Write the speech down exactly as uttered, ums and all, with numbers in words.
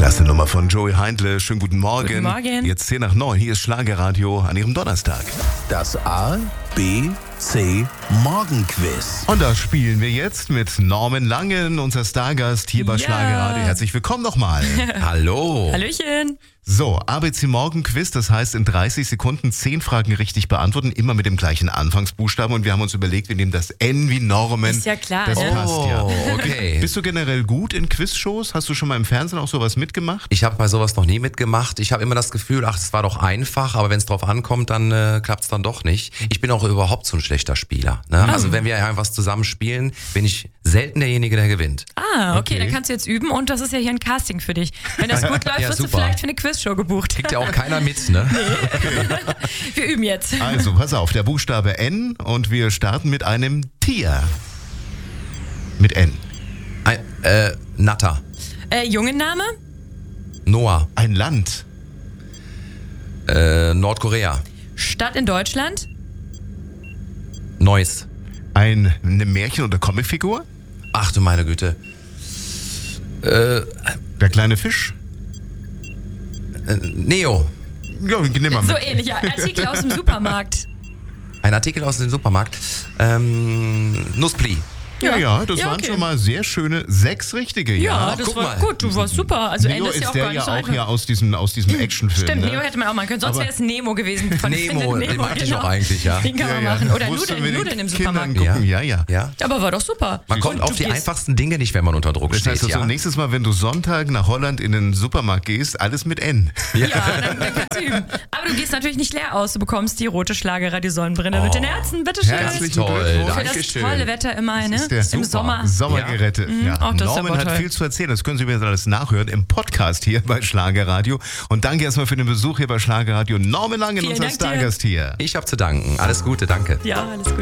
Klasse Nummer von Joey Heindle. Schönen guten Morgen. Guten Morgen. Jetzt zehn nach neun. Hier ist Schlagerradio an Ihrem Donnerstag. Das A, B, C Morgenquiz. Und das spielen wir jetzt mit Norman Langen, unser Stargast hier bei Ja. Schlagerradio. Herzlich willkommen nochmal. Hallo. Hallöchen. So, A B C Morgenquiz, das heißt in dreißig Sekunden zehn Fragen richtig beantworten, immer mit dem gleichen Anfangsbuchstaben. Und wir haben uns überlegt, wir nehmen das N wie Norman. Ist ja klar, Das ne? passt ja. Oh, okay. Bist du generell gut in Quizshows? Hast du schon mal im Fernsehen auch sowas mitgemacht? Ich habe bei sowas noch nie mitgemacht. Ich habe immer das Gefühl, ach, es war doch einfach, aber wenn es drauf ankommt, dann äh, klappt es dann doch nicht. Ich bin auch überhaupt so ein schlechter Spieler. Ne? Also wenn wir einfach zusammen spielen, bin ich selten derjenige, der gewinnt. Ah, okay, Okay. dann kannst du jetzt üben und das ist ja hier ein Casting für dich. Wenn das gut läuft, Ja, wirst du super. vielleicht für eine Quizshow gebucht. Kriegt ja auch keiner mit, ne? Wir üben jetzt. Also, pass auf, der Buchstabe N und wir starten mit einem Tier. Mit N. Ein, äh, Natter. Äh, Jungenname? Noah. Ein Land. Äh, Nordkorea. Stadt in Deutschland? Neuss. Ein, eine Märchen- oder Comicfigur. Ach du meine Güte. Äh, Der kleine Fisch. äh, Neo. Ja, nimm mal So mit. ähnlich, ja. Artikel aus dem Supermarkt. Ein Artikel aus dem Supermarkt. Ähm, Nusspli. Ja, ja, das Ja, waren okay. schon mal sehr schöne sechs richtige. Ja, Ja, das guck war mal. gut, du warst super. Also Neo Ende ist ist ja auch der gar nicht ja so auch einfach. ja aus diesem, aus diesem Actionfilm. Stimmt, ne? Neo hätte man auch machen können. Sonst Aber- wäre es Nemo gewesen. Von Nemo, Findet den mag ich genau. auch eigentlich, ja. Den kann Ja, man ja, machen. Oder mussten wir Nudeln, den Nudeln im Kindern Supermarkt. gucken. Ja, ja. Ja. Aber war doch super. Man kommt Und auf du die gehst- einfachsten Dinge nicht, wenn man unter Druck Das steht. heißt, also, ja? nächstes Mal, wenn du Sonntag nach Holland in den Supermarkt gehst, alles mit N. Ja, dann, dann kannst du üben. Aber du gehst natürlich nicht leer aus. Du bekommst die rote Schlagerradio-Sonnenbrille mit den Herzen. Bitteschön. Herzlichen Toll, Glückwunsch. Für das Dankeschön. tolle Wetter immer, ne? Ist der Im super. Sommer. Sommer gerettet. Ja. Ach, das ist Norman aber hat toll. viel zu erzählen. Das können Sie übrigens alles nachhören im Podcast hier bei Schlagerradio. Und danke erstmal für den Besuch hier bei Schlagerradio. Norman Langen, Vielen unser Dank dir. Stargast hier. Ich habe zu danken. Alles Gute, danke. Ja, alles gut.